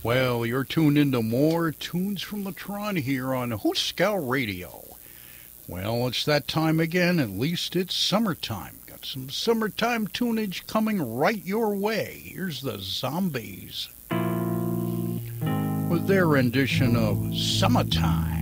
Well, you're tuned into more Tunes from Latron here on Hooskow Radio. Well, it's that time again. At least it's summertime. Got some summertime tunage coming right your way. Here's the Zombies with their rendition of Summertime.